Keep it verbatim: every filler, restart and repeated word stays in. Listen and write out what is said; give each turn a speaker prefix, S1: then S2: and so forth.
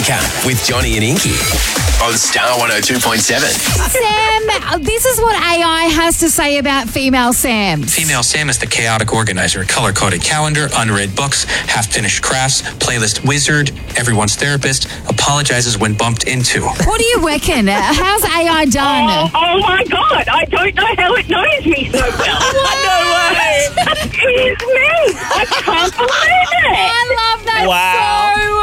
S1: Recap with Johnny and Inky on Star one oh two point seven.
S2: Sam, this is what A I has to say about female Sam.
S3: Female Sam is the chaotic organizer, color-coded calendar, unread books, half-finished crafts, playlist wizard, everyone's therapist, apologizes when bumped into.
S2: What do you reckon? How's A I done?
S4: Oh, oh my God, I don't know how it knows